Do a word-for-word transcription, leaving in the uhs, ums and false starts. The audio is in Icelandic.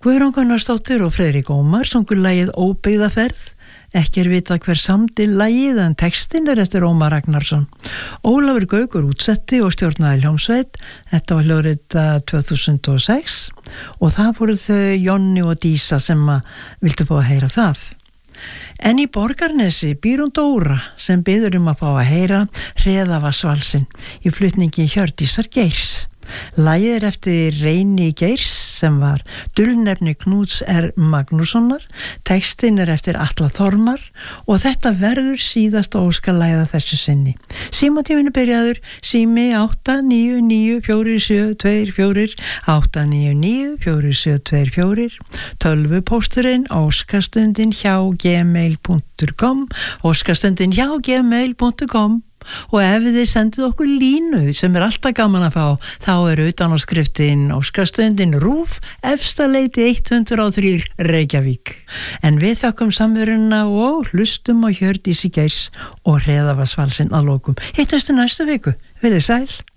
Guðrún Gunnarsdóttir og Friðrik Ómar sungu lagið Óbyggðaferð. Ekki er vitað hver samdi lagið en textin er eftir Ómar Ragnarsson. Ólafur Gaukur útsetti og stjórnaði hljómsveit. Þetta var hljóðrita tvö þúsund og sex og það voru þau Jonni og Dísa sem að vildu fá að heyra það. En í Borgarnesi býr hún Dóra sem biður um að fá að heyra Hreðavaðsvalsinn í flutningi Hjördísar Geirs. Lagið er eftir Reyni Geirs sem var dulnefni Knúts R. Magnússonar, textin er eftir Atla Þormar og þetta verður síðasta óskalagið að þessu sinni. Símatíminu byrjaður sími átta níu níu fjögur sjö tvö fjögur, átta níu níu fjögur sjö tvö fjögur, tölvupósturinn óskastundin hjá gmail punktur com, óskastundin hjá gmail punktur com. Og ef þið sendið okkur línu sem er alltaf gaman að fá, þá er utan á skriftin óskastundin RÚV Efstaleiti hundrað og þrír Reykjavík. En við þökkum samveruna og hlustum á Hjördísi Geirs og Hreðavaðsvalsinn að lokum. Hittumst í næstu viku. Verið sæl.